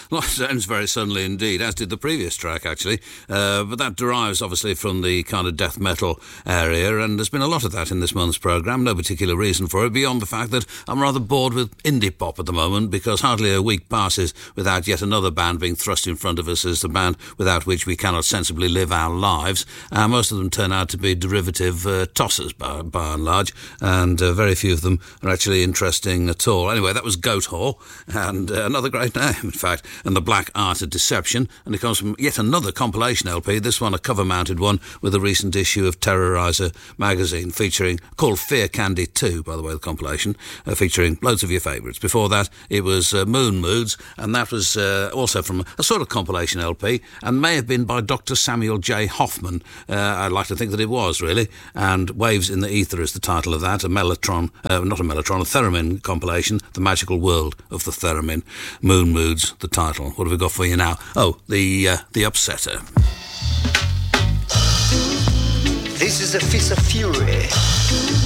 Well, it ends very suddenly indeed, as did the previous track, actually. But that derives, obviously, from the kind of death metal area, and there's been a lot of that in this month's programme. No particular reason for it, beyond the fact that I'm rather bored with indie pop at the moment, because hardly a week passes without yet another band being thrust in front of us as the band without which we cannot sensibly live our lives. Most of them turn out to be derivative tossers, by and large, and very few of them are actually interesting at all. Anyway, that was Goat Whore, and another great name, in fact, and The Black Art of Deception, and it comes from yet another compilation LP, this one a cover-mounted one with a recent issue of Terrorizer magazine called Fear Candy 2, by the way, the compilation, featuring loads of your favourites. Before that, it was Moon Moods, and that was also from a sort of compilation LP, and may have been by Dr. Samuel J. Hoffman. I'd like to think that it was, really, and Waves in the Ether is the title of that, a Theremin compilation, The Magical World of the Theremin. Moon Moods, the title. What have we got for you now? Oh, the Upsetter. This is a fist of fury.